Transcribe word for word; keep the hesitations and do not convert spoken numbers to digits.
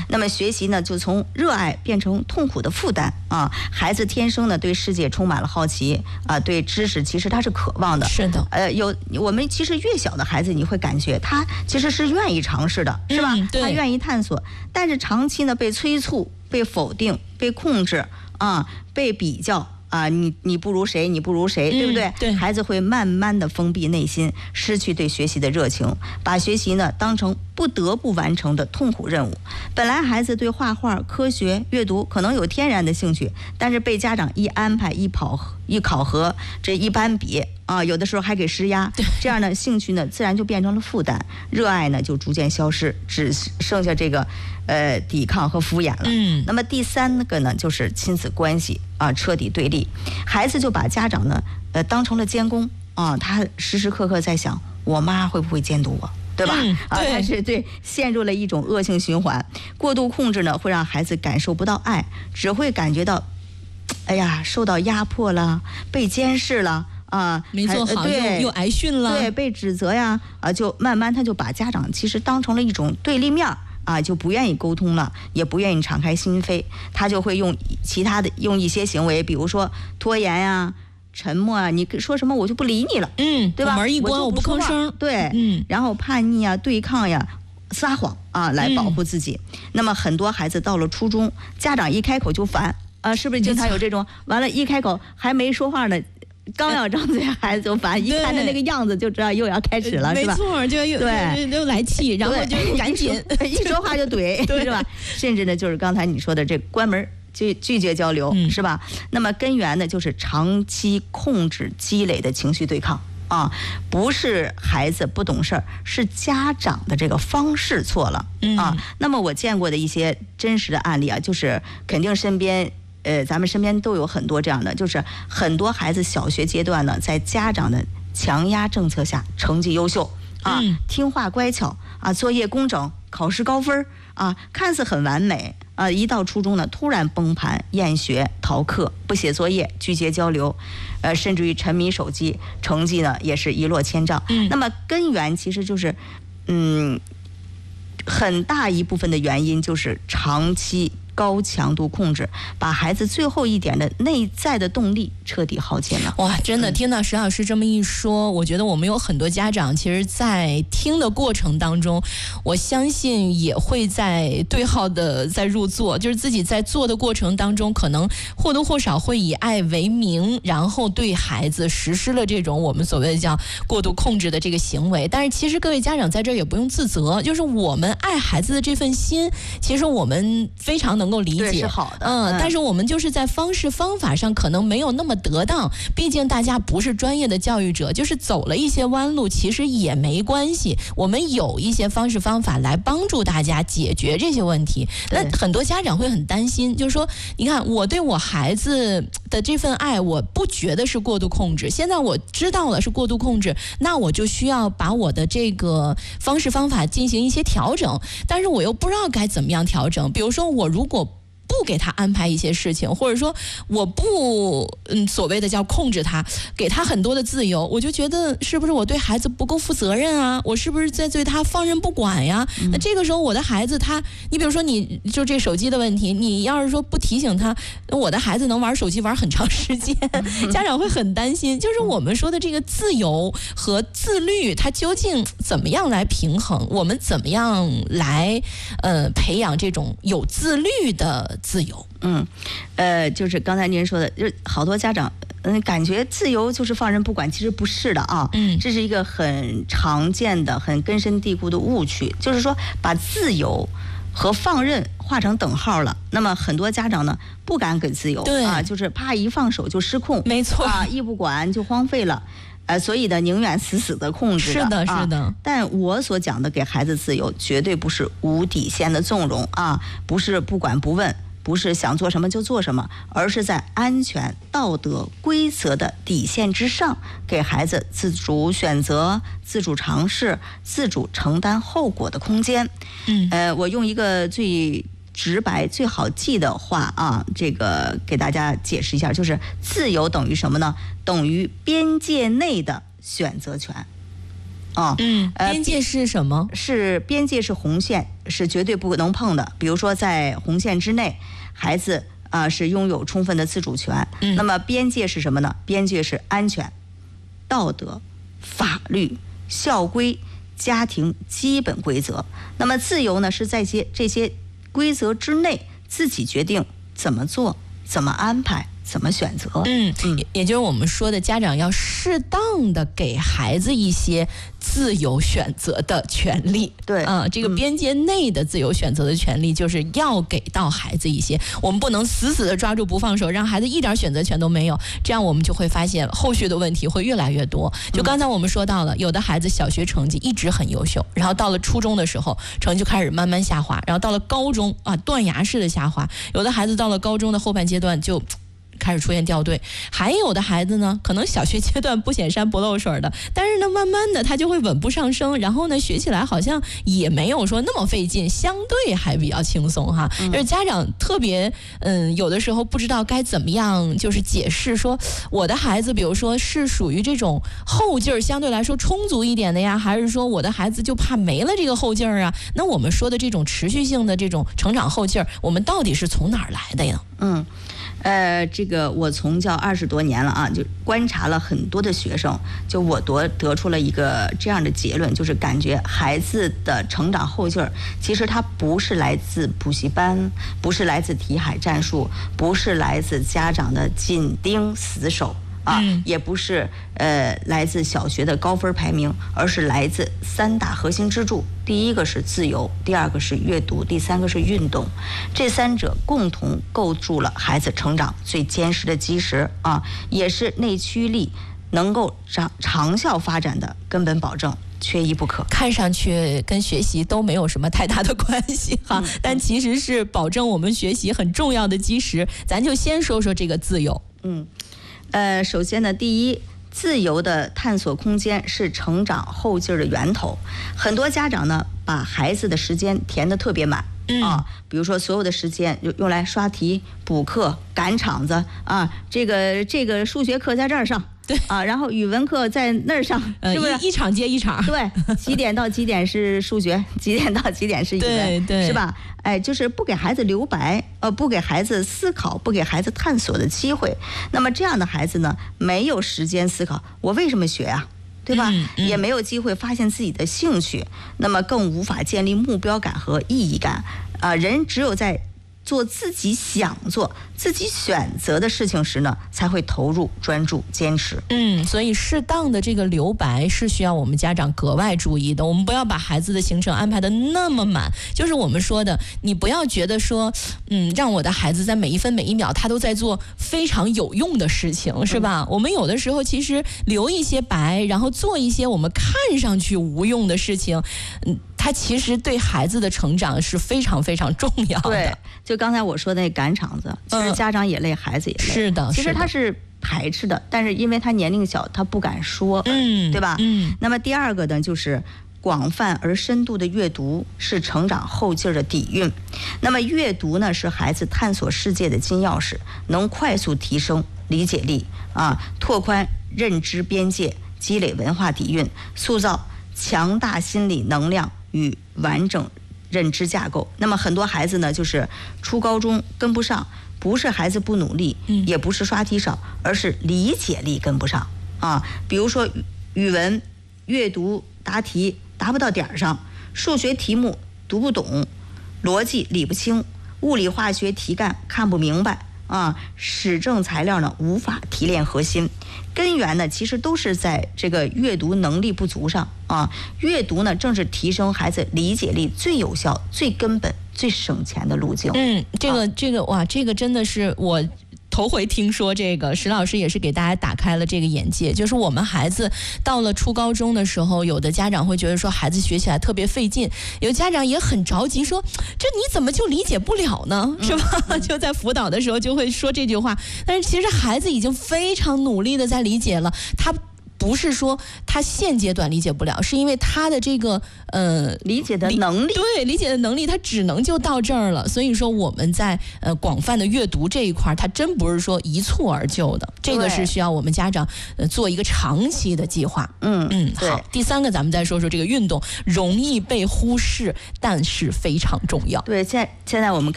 那么学习呢，就从热爱变成痛苦的负担啊。孩子天生呢对世界充满了好奇啊，对知识其实他是渴望的。 是的， 呃，有我们其实越小的孩子，你会感觉他其实是愿意尝试的，是吧？ 嗯、 他愿意探索，但是长期呢被催促、被否定、被控制啊，被比较。啊，你你不如谁？你不如谁？对不对？ 嗯、对， 孩子会慢慢的封闭内心，失去对学习的热情，把学习呢当成不得不完成的痛苦任务。本来孩子对画画、科学、阅读可能有天然的兴趣，但是被家长一安排、一跑、一考核，这一般比啊，有的时候还给施压，这样呢，兴趣呢自然就变成了负担，热爱呢就逐渐消失，只剩下这个呃抵抗和敷衍了。 嗯， 那么第三个呢，就是亲子关系啊彻底对立，孩子就把家长呢呃当成了监工啊，他时时刻刻在想，我妈会不会监督我？对吧？ 嗯、 啊，但是对陷入了一种恶性循环。过度控制呢，会让孩子感受不到爱，只会感觉到，哎呀，受到压迫了，被监视了啊， 没做好又又挨训了， 对，被指责呀，啊，就慢慢他就把家长其实当成了一种对立面啊，就不愿意沟通了，也不愿意敞开心扉，他就会用其他的用一些行为，比如说拖延呀。沉默啊，你说什么我就不理你了， 嗯， 对吧？ 门一关我不吭声， 对， 嗯， 然后叛逆啊、对抗呀、撒谎啊，来保护自己。嗯、那么很多孩子到了初中，家长一开口就烦啊，是不是经常有这种？完了，一开口还没说话呢。刚要张嘴，孩子就烦，一看他那个样子就知道又要开始了，是吧？ 没错，就又对又来气，然后就赶紧一说话就怼，是吧？甚至呢，就是刚才你说的这关门。拒拒绝交流、嗯、是吧？那么根源呢，就是长期控制积累的情绪对抗啊，不是孩子不懂事儿，是家长的这个方式错了、嗯、啊。那么我见过的一些真实的案例啊，就是肯定身边呃，咱们身边都有很多这样的，就是很多孩子小学阶段呢，在家长的强压政策下，成绩优秀啊，嗯、听话乖巧啊，作业工整，考试高分啊，看似很完美。啊，一到初中呢，突然崩盘、厌学、逃课、不写作业、拒绝交流，呃，甚至于沉迷手机，成绩呢也是一落千丈。嗯，那么根源其实就是，嗯，很大一部分的原因就是长期高强度控制，把孩子最后一点的内在的动力彻底耗尽了。 哇，真的听到石老师这么一说，我觉得我们有很多家长其实在听的过程当中，我相信也会在对号的在入座，就是自己在做的过程当中，可能或多或少会以爱为名，然后对孩子实施了这种我们所谓的叫过度控制的这个行为。但是其实各位家长在这儿也不用自责，就是我们爱孩子的这份心，其实我们非常能够理解， 是好的， 嗯，但是我们就是在方式方法上可能没有那么得当，毕竟大家不是专业的教育者，就是走了一些弯路，其实也没关系。我们有一些方式方法来帮助大家解决这些问题。那很多家长会很担心，就是说，你看我对我孩子的这份爱，我不觉得是过度控制，现在我知道了是过度控制，那我就需要把我的这个方式方法进行一些调整，但是我又不知道该怎么样调整。比如说我如果不给他安排一些事情，或者说我不嗯所谓的叫控制他，给他很多的自由，我就觉得是不是我对孩子不够负责任啊？我是不是在对他放任不管呀？嗯、那这个时候我的孩子他，你比如说你就这手机的问题，你要是说不提醒他，我的孩子能玩手机玩很长时间，家长会很担心。就是我们说的这个自由和自律，它究竟怎么样来平衡？我们怎么样来呃培养这种有自律的自由？ 嗯，呃，就是刚才您说的，就是好多家长，嗯，感觉自由就是放任不管，其实不是的啊。嗯，这是一个很常见的、很根深蒂固的误区，就是说把自由和放任画成等号了。那么很多家长呢，不敢给自由， 对啊，就是怕一放手就失控， 没错啊，一不管就荒废了。呃，所以呢，宁愿死死的控制的。 是的，是的、 啊。但我所讲的给孩子自由，绝对不是无底线的纵容啊，不是不管不问，不是想做什么就做什么，而是在安全、道德、规则的底线之上，给孩子自主选择、自主尝试、自主承担后果的空间。嗯，呃，我用一个最直白、最好记的话啊，这个给大家解释一下，就是自由等于什么呢？等于边界内的选择权。 啊。 嗯，边界是什么？ 是边界是红线，是绝对不能碰的。比如说在红线之内，孩子啊、呃、是拥有充分的自主权。嗯，那么边界是什么呢？边界是安全、道德、法律、校规、家庭基本规则。那么自由呢，是在些这些规则之内自己决定怎么做、怎么安排、怎么选择。 嗯，也也就是我们说的，家长要适当的给孩子一些自由选择的权利。 对， 啊、呃，这个边界内的自由选择的权利，就是要给到孩子一些，我们不能死死的抓住不放手，让孩子一点选择权都没有，这样我们就会发现后续的问题会越来越多。就刚才我们说到了，有的孩子小学成绩一直很优秀，然后到了初中的时候，成绩就开始慢慢下滑，然后到了高中啊，断崖式的下滑。有的孩子到了高中的后半阶段就开始出现掉队，还有的孩子呢，可能小学阶段不显山不漏水的，但是呢，慢慢的他就会稳步上升，然后呢，学起来好像也没有说那么费劲，相对还比较轻松哈。嗯、就是家长特别嗯，有的时候不知道该怎么样，就是解释说我的孩子，比如说是属于这种后劲儿相对来说充足一点的呀，还是说我的孩子就怕没了这个后劲儿啊？那我们说的这种持续性的这种成长后劲儿，我们到底是从哪儿来的呀？ 嗯。呃，这个我从教二十多年了啊，就观察了很多的学生，就我得得出了一个这样的结论，就是感觉孩子的成长后劲儿，其实它不是来自补习班，不是来自题海战术，不是来自家长的紧盯死守。啊，也不是呃来自小学的高分排名，而是来自三大核心支柱。第一个是自由，第二个是阅读，第三个是运动。这三者共同构筑了孩子成长最坚实的基石啊，也是内驱力能够长长效发展的根本保证。缺一不可， 看上去跟学习都没有什么太大的关系哈，嗯、但其实是保证我们学习很重要的基石。咱就先说说这个自由， 嗯。呃，首先呢，第一，自由的探索空间是成长后劲儿的源头。很多家长呢，把孩子的时间填得特别满。嗯、啊，比如说所有的时间用用来刷题、补课、赶场子啊，这个这个数学课在这儿上， 对啊，然后语文课在那儿上， 呃、 是不是一, 一场接一场？ 对，几点到几点是数学，几点到几点是语文， 对对， 是吧？哎，就是不给孩子留白，呃，不给孩子思考，不给孩子探索的机会。那么这样的孩子呢，没有时间思考我为什么学啊？对吧？嗯嗯、也没有机会发现自己的兴趣，那么更无法建立目标感和意义感。啊、呃，人只有在做自己想做、自己选择的事情时呢，才会投入、专注、坚持。 嗯，所以适当的这个留白是需要我们家长格外注意的。我们不要把孩子的行程安排的那么满，就是我们说的，你不要觉得说，嗯，让我的孩子在每一分每一秒他都在做非常有用的事情，是吧？嗯、我们有的时候其实留一些白，然后做一些我们看上去无用的事情，嗯。它其实对孩子的成长是非常非常重要的。 对，就刚才我说的那赶场子，其实家长也累，嗯、孩子也累。 是的， 其实他是排斥的，但是因为他年龄小，他不敢说，嗯，对吧？嗯。那么第二个呢，就是广泛而深度的阅读是成长后劲儿的底蕴。那么阅读呢，是孩子探索世界的金钥匙，能快速提升理解力啊，拓宽认知边界，积累文化底蕴，塑造强大心理能量与完整认知架构。那么很多孩子呢，就是初高中跟不上，不是孩子不努力，嗯、也不是刷题少，而是理解力跟不上啊。比如说语文阅读答题答不到点儿上，数学题目读不懂，逻辑理不清，物理化学题干看不明白啊，史证材料呢无法提炼核心。根源呢，其实都是在这个阅读能力不足上啊。阅读呢，正是提升孩子理解力最有效、最根本、最省钱的路径。 嗯，这个、啊、这个哇，这个真的是我头回听说。这个石老师也是给大家打开了这个眼界，就是我们孩子到了初高中的时候，有的家长会觉得说孩子学起来特别费劲，有家长也很着急说这你怎么就理解不了呢，是吧？嗯、就在辅导的时候就会说这句话，但是其实孩子已经非常努力的在理解了，他不是说他现阶段理解不了，是因为他的这个呃理解的能力， 对理解的能力，他只能就到这儿了。所以说我们在呃广泛的阅读这一块，它真不是说一蹴而就的，这个是需要我们家长呃做一个长期的计划。 嗯嗯，好。第三个，咱们再说说这个运动容易被忽视，但是非常重要。 对，现现在我们看。